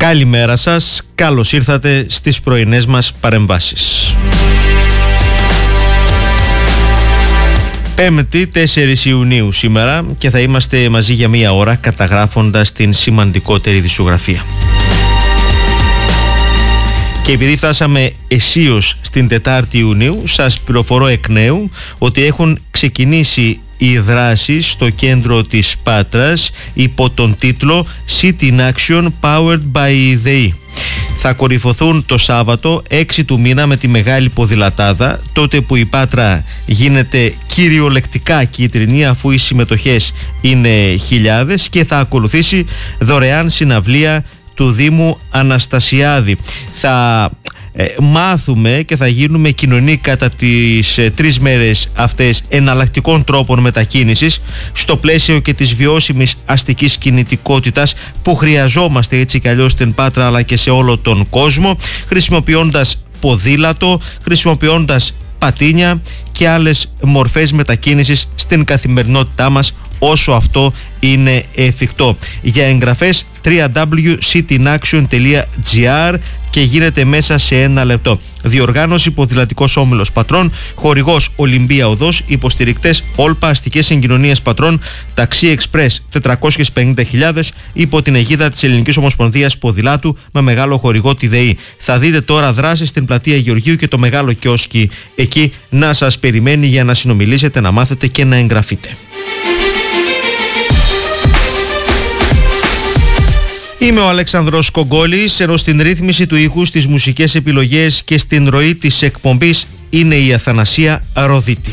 Καλημέρα σας, καλώς ήρθατε στις πρωινές μας παρεμβάσεις. Πέμπτη 4 Ιουνίου σήμερα και θα είμαστε μαζί για μία ώρα καταγράφοντας την σημαντικότερη ειδησιογραφία. Και επειδή φτάσαμε αισίως στην 4η Ιουνίου, σας πληροφορώ εκ νέου ότι έχουν ξεκινήσει οι δράσεις στο κέντρο της Πάτρας υπό τον τίτλο City in Action Powered by the E. Θα κορυφωθούν το Σάββατο 6 του μήνα με τη μεγάλη ποδηλατάδα, τότε που η Πάτρα γίνεται κυριολεκτικά κίτρινη αφού οι συμμετοχές είναι χιλιάδες, και θα ακολουθήσει δωρεάν συναυλία του Δήμου Αναστασιάδη. Θα μάθουμε και θα γίνουμε κοινωνοί κατά τις 3 μέρες αυτές εναλλακτικών τρόπων μετακίνησης στο πλαίσιο και της βιώσιμης αστικής κινητικότητας που χρειαζόμαστε έτσι κι αλλιώς στην Πάτρα αλλά και σε όλο τον κόσμο, χρησιμοποιώντας ποδήλατο, χρησιμοποιώντας πατίνια και άλλες μορφές μετακίνησης στην καθημερινότητά μας όσο αυτό είναι εφικτό. Για εγγραφές www.cityinaction.gr και γίνεται μέσα σε 1 λεπτό. Διοργάνωση Ποδηλατικός Όμιλος Πατρών, χορηγός Ολυμπία Οδός, υποστηρικτές Όλπα, αστικές συγκοινωνίες Πατρών, ταξί εξπρές 450.000 υπό την αιγίδα της Ελληνικής Ομοσπονδίας Ποδηλάτου με μεγάλο χορηγό τη ΔΕΗ. Θα δείτε τώρα δράσεις στην πλατεία Γεωργίου και το μεγάλο κιόσκι εκεί να σας περιμένει για να συνομιλήσετε, να μάθετε και να εγγραφείτε. Είμαι ο Αλέξανδρος Κογκόλης, ενώ στην ρύθμιση του ήχου, στις μουσικές επιλογές και στην ροή της εκπομπής είναι η Αθανασία Ροδίτη.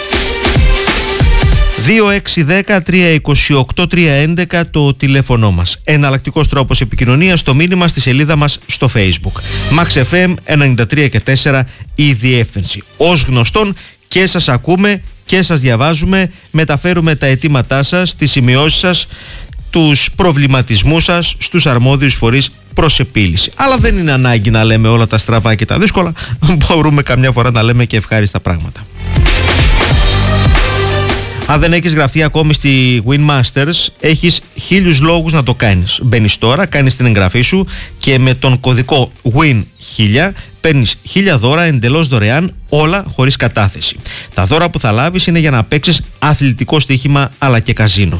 2610-328-311 το τηλέφωνο μας. Εναλλακτικός τρόπος επικοινωνίας, το μήνυμα στη σελίδα μας στο Facebook. Max FM 93.4 η διεύθυνση. Ως γνωστόν, και σας ακούμε και σας διαβάζουμε, μεταφέρουμε τα αιτήματά σας, τις σημειώσεις σας, τους προβληματισμούς σας στους αρμόδιους φορείς προς επίλυση. Αλλά δεν είναι ανάγκη να λέμε όλα τα στραβά και τα δύσκολα, μπορούμε καμιά φορά να λέμε και ευχάριστα πράγματα. Αν δεν έχεις γραφτεί ακόμη στη Winmasters, έχεις 1000 λόγους να το κάνεις. Μπαίνεις τώρα, κάνεις την εγγραφή σου και με τον κωδικό WIN1000 παίρνεις 1000 δώρα εντελώς δωρεάν, όλα χωρίς κατάθεση. Τα δώρα που θα λάβεις είναι για να παίξεις αθλητικό στοίχημα αλλά και καζίνο.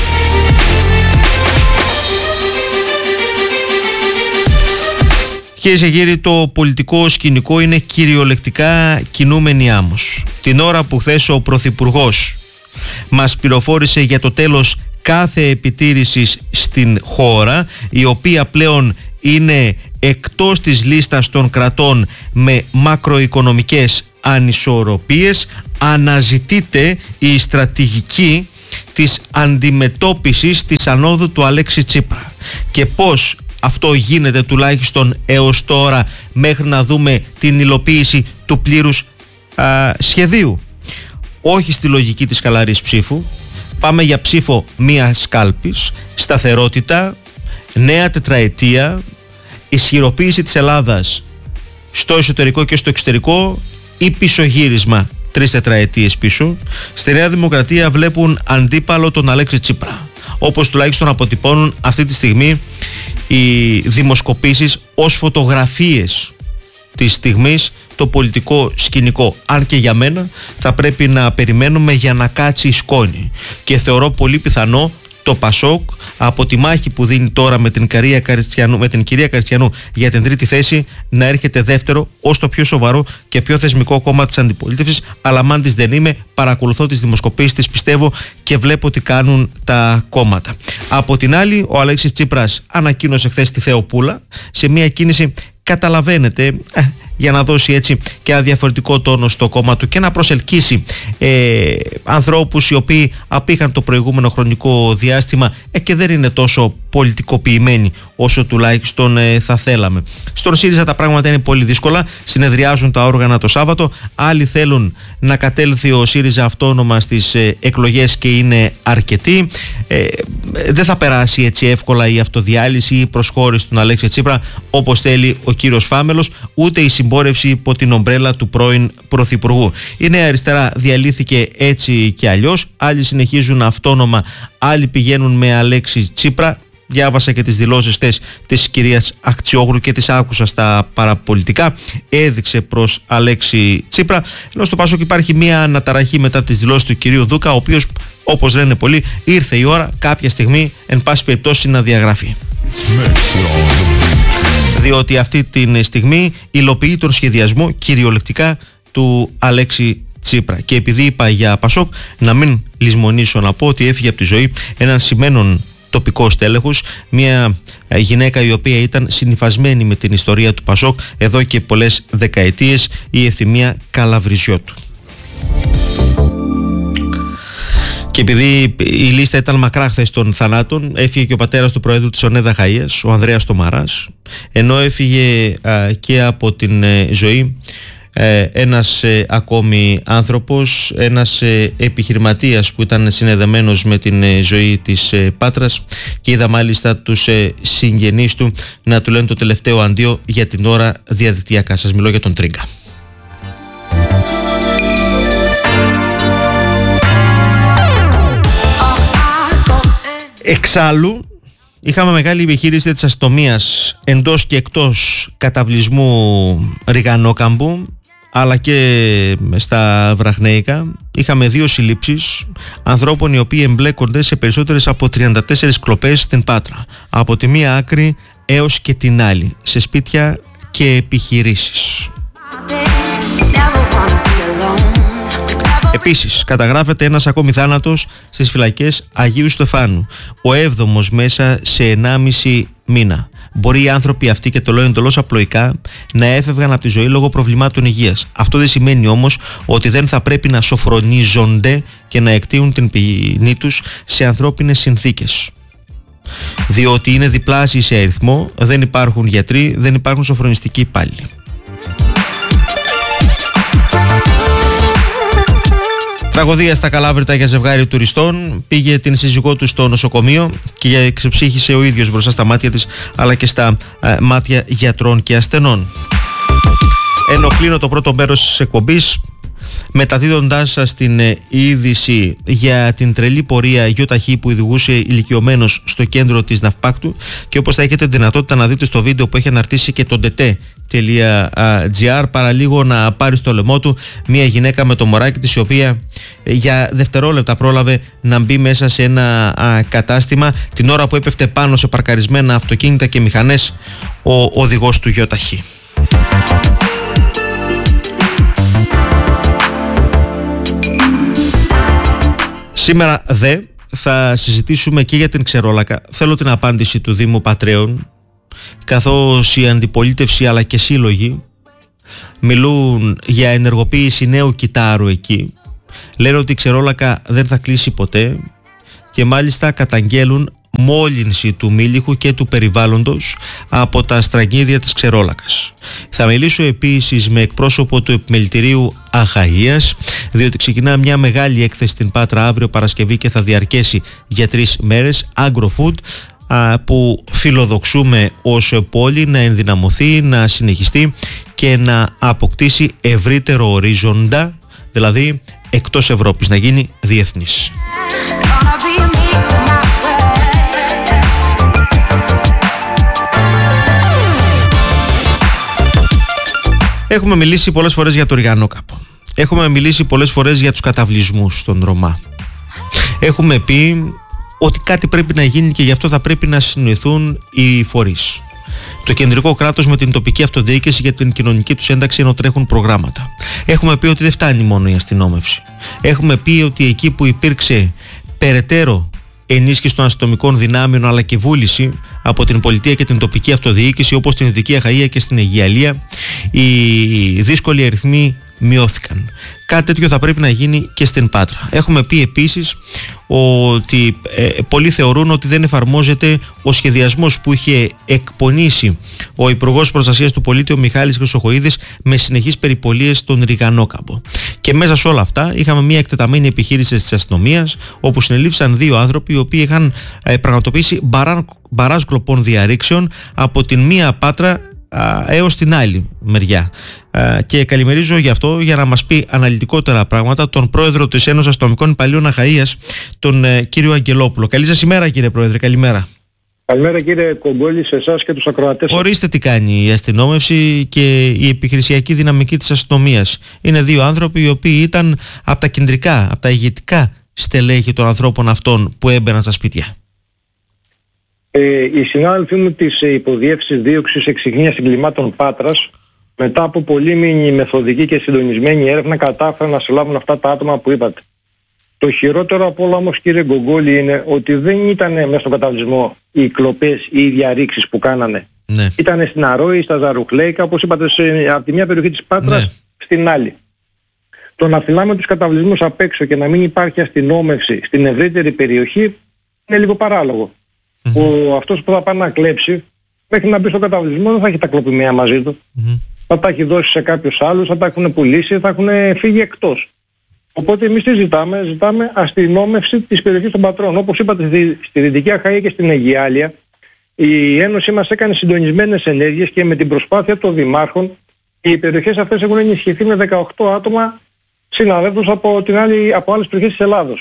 Κυρίες και κύριοι, το πολιτικό σκηνικό είναι κυριολεκτικά κινούμενη άμμος. Την ώρα που χθες ο Πρωθυπουργός μας πληροφόρησε για το τέλος κάθε επιτήρησης στην χώρα, η οποία πλέον είναι εκτός της λίστας των κρατών με μακροοικονομικές ανισορροπίες, αναζητείται η στρατηγική της αντιμετώπισης της ανόδου του Αλέξη Τσίπρα. Και πώς αυτό γίνεται τουλάχιστον έως τώρα, μέχρι να δούμε την υλοποίηση του πλήρους σχεδίου. Όχι στη λογική της χαλαρής ψήφου. Πάμε για ψήφο μίας κάλπης, σταθερότητα, νέα τετραετία, ισχυροποίηση της Ελλάδας στο εσωτερικό και στο εξωτερικό ή πισωγύρισμα 3 τετραετίες πίσω. Στη Νέα Δημοκρατία βλέπουν αντίπαλο τον Αλέξη Τσίπρα, όπως τουλάχιστον αποτυπώνουν αυτή τη στιγμή οι δημοσκοπήσεις ως φωτογραφίες της στιγμής το πολιτικό σκηνικό. Αν και για μένα θα πρέπει να περιμένουμε για να κάτσει η σκόνη, και θεωρώ πολύ πιθανό το Πασόκ από τη μάχη που δίνει τώρα με την κυρία Καριστιανού για την 3η θέση να έρχεται δεύτερο ως το πιο σοβαρό και πιο θεσμικό κόμμα της αντιπολίτευσης. Αλλά μάντης δεν είμαι, παρακολουθώ τις δημοσκοπήσεις, τις πιστεύω και βλέπω τι κάνουν τα κόμματα. Από την άλλη, ο Αλέξης Τσίπρας ανακοίνωσε χθες τη Θεοπούλα σε μια κίνηση, καταλαβαίνετε, για να δώσει έτσι και ένα διαφορετικό τόνο στο κόμμα του και να προσελκύσει ανθρώπους οι οποίοι απήχαν το προηγούμενο χρονικό διάστημα και δεν είναι τόσο πολιτικοποιημένοι όσο τουλάχιστον θα θέλαμε. Στον ΣΥΡΙΖΑ τα πράγματα είναι πολύ δύσκολα. Συνεδριάζουν τα όργανα το Σάββατο. Άλλοι θέλουν να κατέλθει ο ΣΥΡΙΖΑ αυτόνομα στις εκλογές και είναι αρκετοί. Δεν θα περάσει έτσι εύκολα η αυτοδιάλυση ή η προσχώρηση του Αλέξη Τσίπρα όπως θέλει ο κύριος Φάμελος, ούτε η συμπόρευση υπό την ομπρέλα του πρώην Πρωθυπουργού. Η Νέα Αριστερά διαλύθηκε έτσι και αλλιώς. Άλλοι συνεχίζουν αυτόνομα, άλλοι πηγαίνουν με Αλέξη Τσίπρα. Διάβασα και τις δηλώσεις της κυρίας Αχτσιόγλου και τις άκουσα στα παραπολιτικά. Έδειξε προς Αλέξη Τσίπρα. Ενώ στο Πασόκ υπάρχει μια αναταραχή μετά τις δηλώσεις του κυρίου Δούκα, ο οποίος, όπως λένε πολλοί, ήρθε η ώρα κάποια στιγμή, εν πάση περιπτώσει, να διαγραφεί. Διότι αυτή τη στιγμή υλοποιεί τον σχεδιασμό κυριολεκτικά του Αλέξη Τσίπρα. Και επειδή είπα για Πασόκ, να μην λησμονήσω να πω ότι έφυγε από τη ζωή έναν σημαίνον τοπικό στέλεχος, μια γυναίκα η οποία ήταν συνυφασμένη με την ιστορία του Πασόκ εδώ και πολλές δεκαετίες, η Ευθυμία Καλαβριζιώτου. Και επειδή η λίστα ήταν μακρά χθες των θανάτων, έφυγε και ο πατέρας του Προέδρου της ΟΝΕ Δαχαΐας, ο Ανδρέας Τομαράς, ενώ έφυγε και από την ζωή ένας ακόμη άνθρωπος, ένας επιχειρηματίας που ήταν συνδεδεμένος με την ζωή της Πάτρας, και είδα μάλιστα τους συγγενείς του να του λένε το τελευταίο αντίο για την ώρα διαδικτυακά. Σας μιλώ για τον Τρίγκα. Εξάλλου, είχαμε μεγάλη επιχείρηση της αστυνομίας εντός και εκτός καταβλισμού Ριγανόκαμπου, αλλά και στα Βραχνέικα. Είχαμε 2 συλλήψεις ανθρώπων οι οποίοι εμπλέκονται σε περισσότερες από 34 κλοπές στην Πάτρα, από τη μία άκρη έως και την άλλη, σε σπίτια και επιχειρήσεις. Επίσης, καταγράφεται ένας ακόμη θάνατος στις φυλακές Αγίου Στεφάνου, ο 7ος μέσα σε 1,5 μήνα. Μπορεί οι άνθρωποι αυτοί, και το λέω εντελώς απλοϊκά, να έφευγαν από τη ζωή λόγω προβλημάτων υγείας. Αυτό δεν σημαίνει όμως ότι δεν θα πρέπει να σοφρονίζονται και να εκτείουν την ποινή τους σε ανθρώπινες συνθήκες. Διότι είναι διπλάσιοι σε αριθμό, δεν υπάρχουν γιατροί, δεν υπάρχουν σοφρονιστικοί υπάλληλοι. Τραγωδία στα Καλάβρητα για ζευγάρι τουριστών. Πήγε την σύζυγό του στο νοσοκομείο και ξεψύχησε ο ίδιος μπροστά στα μάτια της, αλλά και στα μάτια γιατρών και ασθενών. Ενώ κλείνω το πρώτο μέρος της εκπομπής, μεταδίδοντάς σας την είδηση για την τρελή πορεία ΙΟΤΑΧ που οδηγούσε ηλικιωμένος στο κέντρο της Ναυπάκτου, και όπως θα έχετε δυνατότητα να δείτε στο βίντεο που έχει αναρτήσει και το dt.gr, παραλίγο να πάρει στο λαιμό του μια γυναίκα με το μωράκι της, η οποία για δευτερόλεπτα πρόλαβε να μπει μέσα σε ένα κατάστημα την ώρα που έπεφτε πάνω σε παρκαρισμένα αυτοκίνητα και μηχανές ο οδηγός του ΙΟΤΑΧ. Σήμερα θα συζητήσουμε και για την Ξερόλακα. Θέλω την απάντηση του Δήμου Πατρέων, καθώς η αντιπολίτευση αλλά και σύλλογοι μιλούν για ενεργοποίηση νέου κυτάρου εκεί. Λένε ότι η Ξερόλακα δεν θα κλείσει ποτέ και μάλιστα καταγγέλουν μόλυνση του μήλιχου και του περιβάλλοντος από τα στραγγίδια της Ξερόλακας. Θα μιλήσω επίσης με εκπρόσωπο του Επιμελητηρίου Αχαΐας, διότι ξεκινά μια μεγάλη έκθεση στην Πάτρα αύριο Παρασκευή και θα διαρκέσει για 3 μέρες, AgroFood, που φιλοδοξούμε ως πόλη να ενδυναμωθεί, να συνεχιστεί και να αποκτήσει ευρύτερο ορίζοντα, δηλαδή εκτός Ευρώπης, να γίνει διεθνής. Έχουμε μιλήσει πολλές φορές για το Ριγανόκαμπο. Έχουμε μιλήσει πολλές φορές για τους καταβλισμούς των Ρωμά. Έχουμε πει ότι κάτι πρέπει να γίνει και γι' αυτό θα πρέπει να συνοηθούν οι φορείς. Το κεντρικό κράτος με την τοπική αυτοδιοίκηση για την κοινωνική τους ένταξη, ενώ τρέχουν προγράμματα. Έχουμε πει ότι δεν φτάνει μόνο η αστυνόμευση. Έχουμε πει ότι εκεί που υπήρξε περαιτέρω ενίσχυση των αστυνομικών δυνάμεων αλλά και βούληση από την πολιτεία και την τοπική αυτοδιοίκηση, όπως στην Δυτική Αχαΐα και στην Αιγιαλία, οι δύσκολοι αριθμοί μειώθηκαν. Κάτι τέτοιο θα πρέπει να γίνει και στην Πάτρα. Έχουμε πει επίσης ότι πολλοί θεωρούν ότι δεν εφαρμόζεται ο σχεδιασμός που είχε εκπονήσει ο Υπουργός Προστασίας του Πολίτη, ο Μιχάλης Χρυσοχοΐδης, με συνεχείς περιπολίες στον Ριγανόκαμπο. Και μέσα σε όλα αυτά είχαμε μια εκτεταμένη επιχείρηση της αστυνομίας, όπου συνελήφθησαν 2 άνθρωποι οι οποίοι είχαν πραγματοποιήσει μπαράζ κλοπών διαρρήξεων από την μία Πάτρα έως την άλλη μεριά. Και καλημερίζω γι' αυτό για να μας πει αναλυτικότερα πράγματα τον πρόεδρο της Ένωσης Αστυνομικών Υπαλλήλων Αχαΐας, τον κύριο Αγγελόπουλο. Καλή σας ημέρα, κύριε Πρόεδρε, καλημέρα. Καλημέρα κύριε Κογκόλη, σε εσάς και τους ακροατές. Ορίστε τι κάνει η αστυνόμευση και η επιχειρησιακή δυναμική της αστυνομίας. Είναι δύο άνθρωποι οι οποίοι ήταν από τα κεντρικά, από τα ηγετικά στελέχη των ανθρώπων αυτών που έμπαιναν στα σπίτια. Οι συνάδελφοί μου της Υποδιεύσης Δίωξης Εξυγνίας Εγκλημάτων Πάτρας, μετά από πολύμηνη μεθοδική και συντονισμένη έρευνα, κατάφεραν να συλλάβουν αυτά τα άτομα που είπατε. Το χειρότερο από όλα όμως κύριε Γκογκόλη είναι ότι δεν ήταν μέσα στον καταβλισμό οι κλοπές ή οι διαρρήξεις που κάνανε. Ναι. Ήταν στην Αρόη, στα Ζαρουχλέικα, όπως είπατε, από τη μια περιοχή της Πάτρας, ναι, στην άλλη. Το να φυλάμε τους καταβλισμούς απ' έξω και να μην υπάρχει αστυνόμευση στην ευρύτερη περιοχή είναι λίγο παράλογο. Αυτός που θα πάει να κλέψει, μέχρι να μπει στον καταβλισμό δεν θα έχει τα κλοπημαία μαζί του. Θα τα έχει δώσει σε κάποιους άλλους, θα τα έχουν πουλήσει, θα έχουν φύγει εκτός. Οπότε εμείς τι ζητάμε αστυνόμευση της περιοχής των Πατρών. Όπως είπατε, στη Δυτική Αχαΐα και στην Αιγιάλεια η Ένωση μας έκανε συντονισμένες ενέργειες και με την προσπάθεια των δημάρχων οι περιοχές αυτές έχουν ενισχυθεί με 18 άτομα συναδέλφους από άλλες περιοχές της Ελλάδος.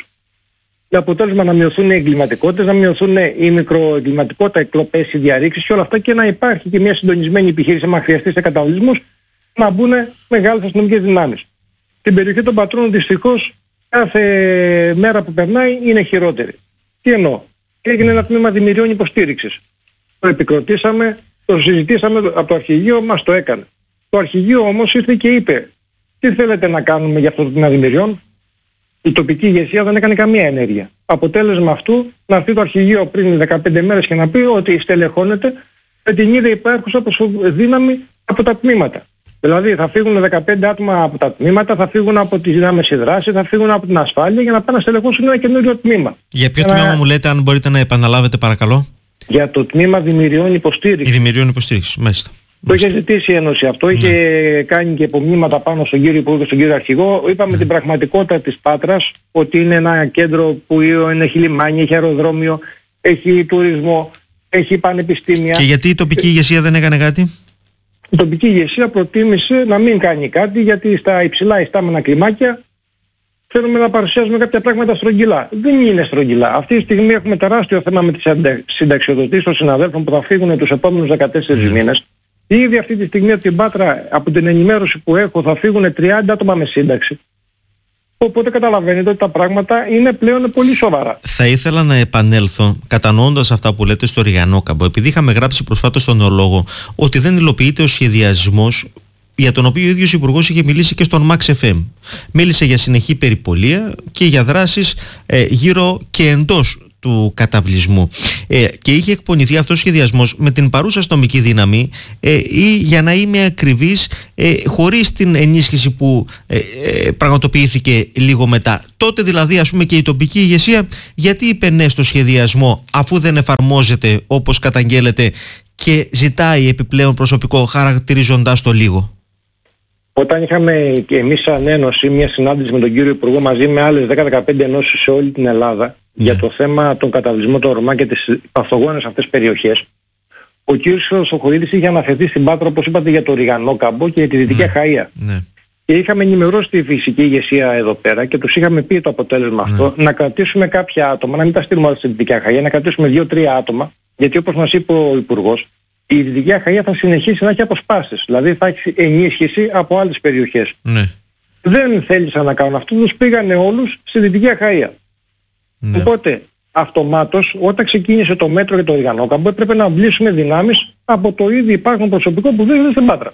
Με αποτέλεσμα να μειωθούν οι εγκληματικότητες, να μειωθούν η μικροεγκληματικότητα, οι κλοπές, οι διαρρήξεις και όλα αυτά και να υπάρχει και μια συντονισμένη επιχείρηση, αν χρειαστεί σε καταβλισμούς, να μπουν μεγάλες αστυνομικές δυνάμεις. Στην περιοχή των Πατρών δυστυχώς κάθε μέρα που περνάει είναι χειρότερη. Τι εννοώ? Έγινε ένα τμήμα δημιουργιών υποστήριξης. Το επικροτήσαμε, το συζητήσαμε από το αρχηγείο, μας το έκανε. Το αρχηγείο όμως ήρθε και είπε τι θέλετε να κάνουμε για αυτό το τμήμα δημιουργιών? Η τοπική ηγεσία δεν έκανε καμία ενέργεια. Αποτέλεσμα αυτού να έρθει το αρχηγείο πριν 15 μέρες και να πει ότι στελεχώνεται με την ίδια υπάρχουσα δύναμη από τα τμήματα. Δηλαδή θα φύγουν 15 άτομα από τα τμήματα, θα φύγουν από τις δυνάμεις δράση, θα φύγουν από την ασφάλεια για να πάνε να στελεχώσουν ένα καινούριο τμήμα. Για ποιο τμήμα μου λέτε, αν μπορείτε να επαναλάβετε παρακαλώ? Για το τμήμα δημιουργιών υποστήριξης. Η δημιουργιών υποστήριξης, μάλιστα. Το είχε ζητήσει η Ένωση αυτό, είχε κάνει και υπομνήματα πάνω στον κύριο Υπουργό και στον κύριο Αρχηγό. Είπαμε την πραγματικότητα της Πάτρας, ότι είναι ένα κέντρο που έχει λιμάνι, έχει αεροδρόμιο, έχει τουρισμό, έχει πανεπιστήμια. Και γιατί η τοπική ηγεσία δεν έκανε κάτι? Η τοπική ηγεσία προτίμησε να μην κάνει κάτι, γιατί στα υψηλά ιστάμενα κλιμάκια θέλουμε να παρουσιάζουμε κάποια πράγματα στρογγυλά. Δεν είναι στρογγυλά. Αυτή τη στιγμή έχουμε τεράστιο θέμα με τις συνταξιοδοτήσεις των συναδέλφων που θα φύγουν τους επόμενους 14 μήνες. Ήδη αυτή τη στιγμή από την Πάτρα, από την ενημέρωση που έχω, θα φύγουν 30 άτομα με σύνταξη. Οπότε καταλαβαίνετε ότι τα πράγματα είναι πλέον πολύ σοβαρά. Θα ήθελα να επανέλθω, κατανοώντας αυτά που λέτε στο Ριγανόκαμπο, επειδή είχαμε γράψει προσφάτως στον Νεολόγο ότι δεν υλοποιείται ο σχεδιασμός για τον οποίο ο ίδιος Υπουργός είχε μιλήσει και στον Max FM. Μίλησε για συνεχή περιπολία και για δράσεις γύρω και εντός του καταβλισμού. Και είχε εκπονηθεί αυτός ο σχεδιασμός με την παρούσα αστυνομική δύναμη ή, για να είμαι ακριβής, χωρίς την ενίσχυση που πραγματοποιήθηκε λίγο μετά. Τότε δηλαδή, ας πούμε, και η τοπική ηγεσία γιατί είπε ναι στο σχεδιασμό αφού δεν εφαρμόζεται όπως καταγγέλλεται και ζητάει επιπλέον προσωπικό, χαρακτηρίζοντας το λίγο? Όταν είχαμε και εμείς σαν Ένωση μια συνάντηση με τον κύριο Υπουργό μαζί με άλλες 10-15 ενώσεις σε όλη την Ελλάδα για το θέμα των καταβλισμών των Ρωμά και τις παθογόνες αυτές περιοχές, ο κύριος Σοχοίδης είχε αναφερθεί στην Πάτρα, όπως είπατε, για το Ριγανόκαμπο και για τη Δυτική Αχαΐα. Και είχαμε ενημερώσει τη φυσική ηγεσία εδώ πέρα και τους είχαμε πει το αποτέλεσμα αυτό, να κρατήσουμε κάποια άτομα, να μην τα στείλουμε όλα στη Δυτική Αχαΐα, να κρατήσουμε 2-3 άτομα, γιατί όπως μας είπε ο Υπουργός, η Δυτική Αχαΐα θα συνεχίσει να έχει αποσπάσεις, δηλαδή θα έχει ενίσχυση από άλλες περιοχές. Δεν θέλησαν να κάνουν αυτό, τους πήγανε όλους στη Δυτική Αχαΐα. Οπότε αυτομάτως όταν ξεκίνησε το μέτρο για το Ριγανόκαμπο έπρεπε να βλύσουμε δυνάμεις από το ήδη υπάρχον προσωπικό που βρίσκεται στην Πάτρα.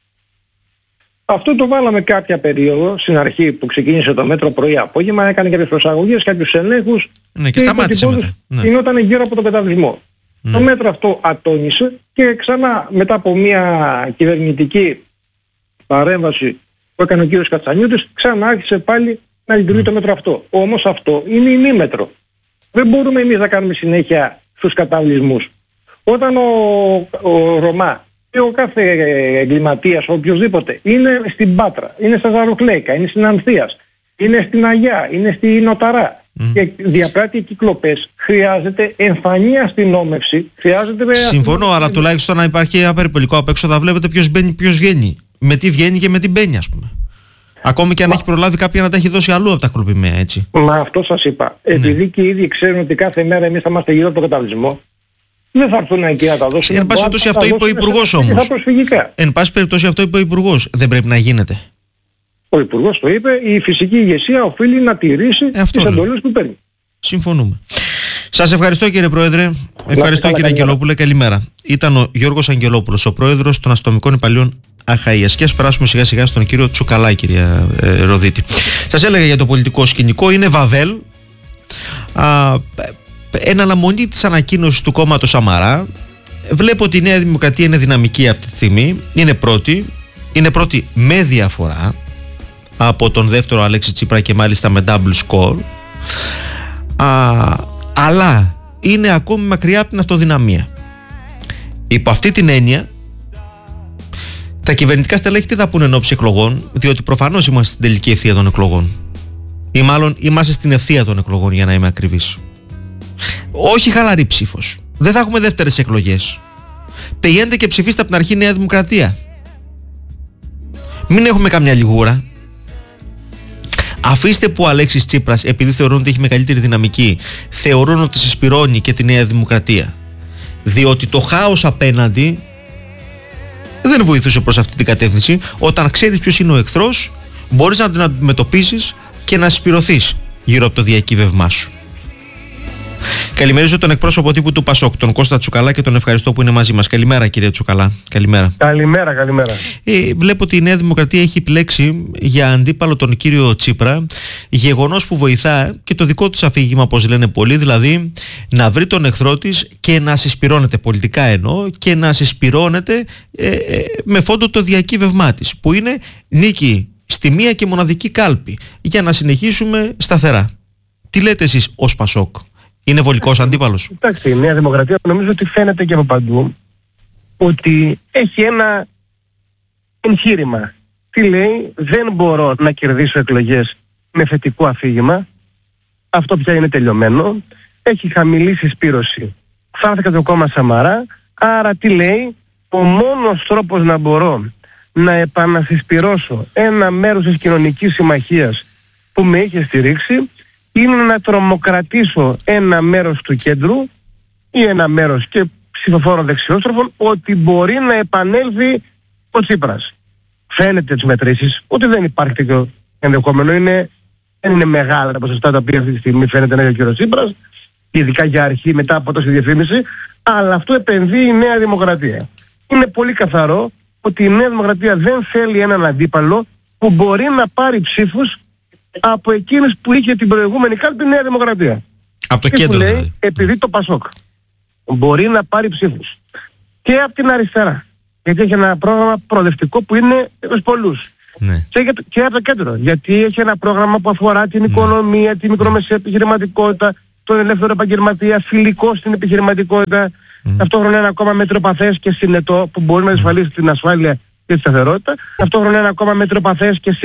Αυτό το βάλαμε κάποια περίοδο στην αρχή που ξεκίνησε το μέτρο πρωί-απόγευμα, έκανε κάποιες προσαγωγές, κάποιους ελέγχους και σταμάτησε μετά. Γινόταν γύρω από τον καταβλισμό. Το μέτρο αυτό ατώνησε και ξανά μετά από μια κυβερνητική παρέμβαση που έκανε ο κύριος Κατσανιώτης, ξανά άρχισε πάλι να λειτουργεί το μέτρο αυτό. Όμως αυτό είναι ημίμετρο. Δεν μπορούμε εμείς να κάνουμε συνέχεια στους καταβλισμούς. Όταν ο Ρωμά ή ο κάθε εγκληματίας, οποιοσδήποτε, είναι στην Πάτρα, είναι στα Ζαρουχλέικα, είναι στην Ανθίας, είναι στην Αγιά, είναι στην Νοταρά και διαπράττει κυκλοπές, χρειάζεται εμφανή αστυνόμευση, χρειάζεται... Συμφωνώ, αλλά τουλάχιστον να υπάρχει ένα περιπολικό απ' έξω, θα βλέπετε ποιος μπαίνει, ποιος βγαίνει. Με τι βγαίνει και με τι μπαίνει, ας πούμε. Ακόμη και αν έχει προλάβει κάποια να τα έχει δώσει αλλού από τα κλοπημαία, έτσι. Μα αυτό σας είπα. Επειδή και οι ίδιοι ξέρουν ότι κάθε μέρα εμείς θα είμαστε γύρω από τον καταβλισμό, δεν θα έρθουν εκεί να τα δώσουν. Εν πάση περιπτώσει αυτό είπε ο Υπουργός όμως. Εν πάση περιπτώσει αυτό είπε ο Υπουργός. Δεν πρέπει να γίνεται. Ο Υπουργός το είπε, η φυσική ηγεσία οφείλει να τηρήσει τις εντολές που παίρνει. Συμφωνούμε. Σας ευχαριστώ κύριε Πρόεδρε. Ευχαριστώ κύριε Αγγελόπουλε. Καλημέρα. Ήταν ο Γιώργος Αγγελόπουλος, ο Πρόεδρος των Αστυνομικών Υπαλλήλων Αχαΐας. Και ας περάσουμε σιγά σιγά στον κύριο Τσουκαλά, κυρία Ροδίτη. Σας έλεγα για το πολιτικό σκηνικό, είναι Βαβέλ. Εν αναμονή της ανακοίνωσης του κόμματος Σαμαρά, βλέπω ότι η Νέα Δημοκρατία είναι δυναμική αυτή τη στιγμή. Είναι πρώτη με διαφορά από τον δεύτερο Αλέξη Τσίπρα και μάλιστα με double score. Αλλά είναι ακόμη μακριά από την αυτοδυναμία. Υπό αυτή την έννοια, τα κυβερνητικά στελέχη τι θα πούνε εν ώψη εκλογών, διότι προφανώς είμαστε στην τελική ευθεία των εκλογών. Ή μάλλον είμαστε στην ευθεία των εκλογών, για να είμαι ακριβής. Όχι χαλαρή ψήφος. Δεν θα έχουμε δεύτερες εκλογές. Πηγαίνετε και ψηφίστε από την αρχή Νέα Δημοκρατία. Μην έχουμε καμιά λιγούρα. Αφήστε που ο Αλέξης Τσίπρας, επειδή θεωρούν ότι έχει μεγαλύτερη δυναμική, θεωρούν ότι συσπυρώνει και τη Νέα Δημοκρατία. Διότι το χάος απέναντι δεν βοηθούσε προς αυτή την κατεύθυνση. Όταν ξέρεις ποιος είναι ο εχθρός, μπορείς να τον αντιμετωπίσεις και να συσπυρωθείς γύρω από το διακύβευμά σου. Καλημερίζω τον εκπρόσωπο τύπου του Πασόκ, τον Κώστα Τσουκαλά, και τον ευχαριστώ που είναι μαζί μας. Καλημέρα κύριε Τσουκαλά. Καλημέρα. Καλημέρα. Βλέπω ότι η Νέα Δημοκρατία έχει επιλέξει για αντίπαλο τον κύριο Τσίπρα, γεγονός που βοηθά και το δικό της αφήγημα, όπως λένε πολλοί, δηλαδή να βρει τον εχθρό της και να συσπυρώνεται, πολιτικά εννοώ, και να συσπυρώνεται με φόντο το διακύβευμά της, που είναι νίκη στη μία και μοναδική κάλπη, για να συνεχίσουμε σταθερά. Τι λέτε εσείς ως Πασόκ? Είναι βολικός αντίπαλος? Εντάξει, η Νέα Δημοκρατία νομίζω ότι φαίνεται και από παντού ότι έχει ένα εγχείρημα. Τι λέει? Δεν μπορώ να κερδίσω εκλογές με θετικό αφήγημα. Αυτό πια είναι τελειωμένο. Έχει χαμηλή συσπήρωση. Φάρθηκα το κόμμα Σαμαρά. Άρα τι λέει? Ο μόνος τρόπος να μπορώ να επανασυσπυρώσω ένα μέρος της κοινωνικής συμμαχίας που με είχε στηρίξει είναι να τρομοκρατήσω ένα μέρος του κέντρου ή ένα μέρος και ψηφοφόρων δεξιόστροφων ότι μπορεί να επανέλθει ο Τσίπρας. Φαίνεται τις μετρήσεις ότι δεν υπάρχει τέτοιο ενδεχόμενο. Δεν είναι μεγάλα τα ποσοστά τα οποία αυτή τη στιγμή φαίνεται να έχει ο κ. Τσίπρας, ειδικά για αρχή μετά από τόση διαφήμιση, αλλά αυτό επενδύει η Νέα Δημοκρατία. Είναι πολύ καθαρό ότι η Νέα Δημοκρατία δεν θέλει έναν αντίπαλο που μπορεί να πάρει ψήφους από εκείνες που είχε την προηγούμενη κάλπη Νέα Δημοκρατία. Από το κέντρο, που λέει, δηλαδή. επειδή το Πασόκ μπορεί να πάρει ψήφους και από την αριστερά, γιατί έχει ένα πρόγραμμα προοδευτικό που είναι στους πολλούς, ναι. και από το κέντρο, γιατί έχει ένα πρόγραμμα που αφορά την οικονομία, τη μικρομεσαία επιχειρηματικότητα, τον ελεύθερο επαγγελματία, φιλικό στην επιχειρηματικότητα, ταυτόχρονα ένα ακόμα μετροπαθές και συνετό που μπορεί να ασφαλίσει την ασφάλεια και τη σταθερότητα, ταυτόχρονα ένα ακόμα μετροπαθές και